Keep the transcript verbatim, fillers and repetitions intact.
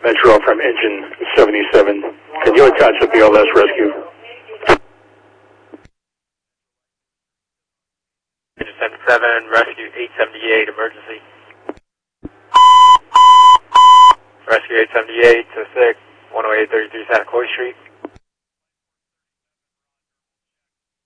Metro from engine seventy-seven. Can you attach a B L S rescue? Engine seventy-seven, rescue eight seventy-eight, emergency. Rescue eight seventy-eight to six, one oh eight thirty-three Santa Chloe Street.